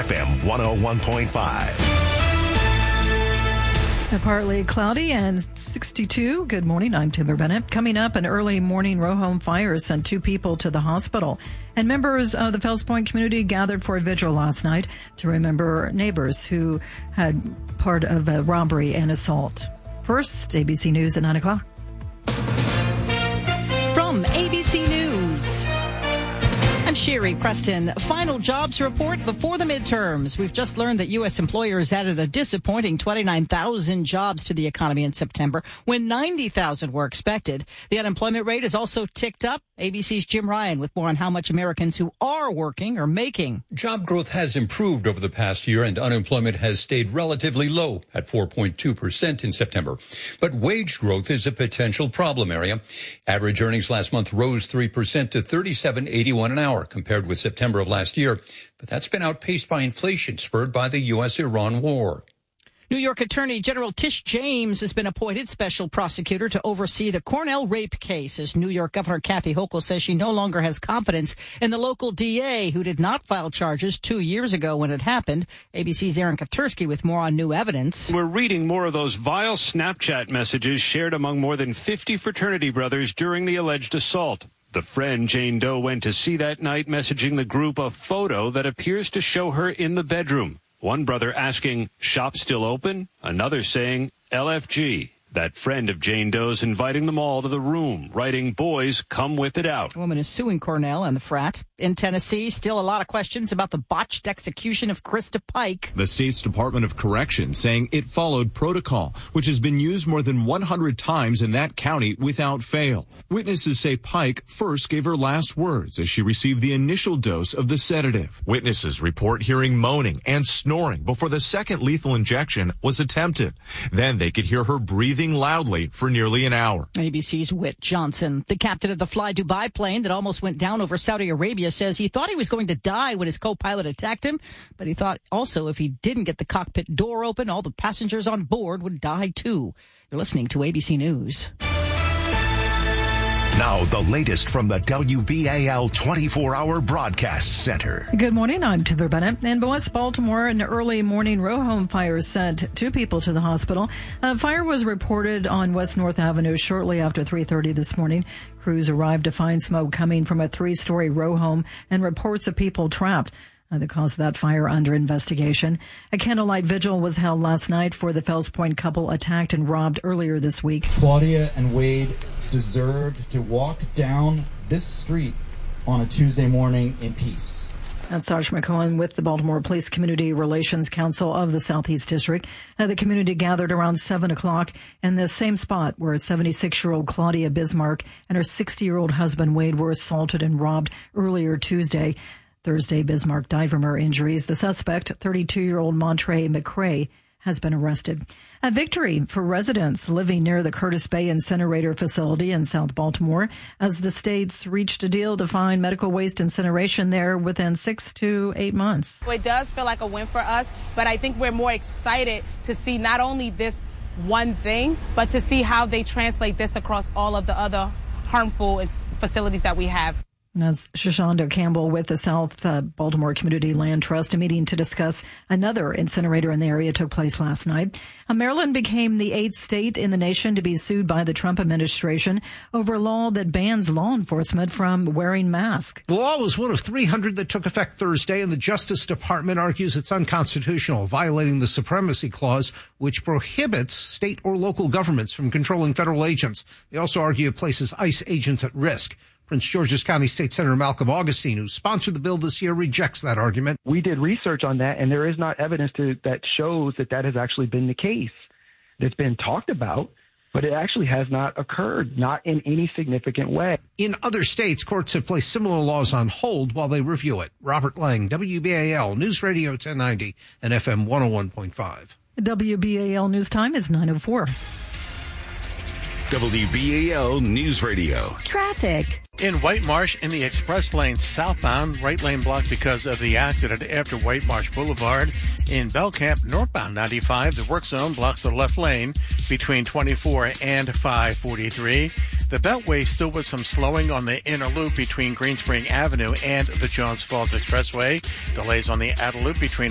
FM 101.5. Partly cloudy and 62. Good morning. I'm Timber Bennett. Coming up, an early morning row home fire sent 2 people to the hospital. And members of the Fells Point community gathered for a vigil last night to remember neighbors who had part of a robbery and assault. First, ABC News at 9 o'clock. From ABC News, I'm Sherry Preston. Final jobs report before the midterms. We've just learned that U.S. employers added a disappointing 29,000 jobs to the economy in September, when 90,000 were expected. The unemployment rate has also ticked up. ABC's Jim Ryan with more on how much Americans who are working are making. Job growth has improved over the past year, and unemployment has stayed relatively low at 4.2% in September. But wage growth is a potential problem area. Average earnings last month rose 3% to $37.81 an hour compared with September of last year. But that's been outpaced by inflation spurred by the U.S.-Iran war. New York Attorney General Tish James has been appointed special prosecutor to oversee the Cornell rape case, as New York Governor Kathy Hochul says she no longer has confidence in the local DA who did not file charges 2 years ago when it happened. ABC's Aaron Katursky with more on new evidence. We're reading more of those vile Snapchat messages shared among more than 50 fraternity brothers during the alleged assault. The friend Jane Doe went to see that night, messaging the group a photo that appears to show her in the bedroom. One brother asking, "Shop still open?" Another saying, "LFG." That friend of Jane Doe's inviting them all to the room, writing, "Boys, come whip it out." A woman is suing Cornell and the frat. In Tennessee, still a lot of questions about the botched execution of Krista Pike. The state's Department of Corrections saying it followed protocol, which has been used more than 100 times in that county without fail. Witnesses say Pike first gave her last words as she received the initial dose of the sedative. Witnesses report hearing moaning and snoring before the second lethal injection was attempted. Then they could hear her breathing loudly for nearly an hour. ABC's Whit Johnson, the captain of the Fly Dubai plane that almost went down over Saudi Arabia, says he thought he was going to die when his co-pilot attacked him, but he thought also if he didn't get the cockpit door open, all the passengers on board would die too. You're listening to ABC News. Now, the latest from the WBAL 24-hour broadcast center. Good morning. I'm Timber Bennett. In West Baltimore, an early morning row home fire sent 2 people to the hospital. A fire was reported on West North Avenue shortly after 3:30 this morning. Crews arrived to find smoke coming from a 3-story row home and reports of people trapped. The cause of that fire under investigation. A candlelight vigil was held last night for the Fells Point couple attacked and robbed earlier this week. Claudia and Wade deserved to walk down this street on a Tuesday morning in peace. That's Sergeant McCohen with the Baltimore Police Community Relations Council of the Southeast District. The community gathered around 7 o'clock in the same spot where 76-year-old Claudia Bismarck and her 60-year-old husband Wade were assaulted and robbed earlier Tuesday. Thursday, Bismarck died from her injuries. The suspect, 32-year-old Montre McCrae, has been arrested. A victory for residents living near the Curtis Bay incinerator facility in South Baltimore as the states reached a deal to find medical waste incineration there within 6 to 8 months. It does feel like a win for us, but I think we're more excited to see not only this one thing, but to see how they translate this across all of the other harmful facilities that we have. That's Shoshonda Campbell with the South Baltimore Community Land Trust. A meeting to discuss another incinerator in the area took place last night. Maryland became the 8th state in the nation to be sued by the Trump administration over a law that bans law enforcement from wearing masks. The law was one of 300 that took effect Thursday, and the Justice Department argues it's unconstitutional, violating the Supremacy Clause, which prohibits state or local governments from controlling federal agents. They also argue it places ICE agents at risk. Prince George's County State Senator Malcolm Augustine, who sponsored the bill this year, rejects that argument. We did research on that, and there is not evidence that shows that has actually been the case. It's been talked about, but it actually has not occurred, not in any significant way. In other states, courts have placed similar laws on hold while they review it. Robert Lang, WBAL News Radio 1090 and FM 101.5. WBAL News Time is 9:04. WBAL News Radio. Traffic. In White Marsh, in the express lane southbound, right lane blocked because of the accident after White Marsh Boulevard. In Belcamp, northbound 95, the work zone blocks the left lane between 24 and 543. The Beltway still with some slowing on the inner loop between Greenspring Avenue and the Jones Falls Expressway. Delays on the outer loop between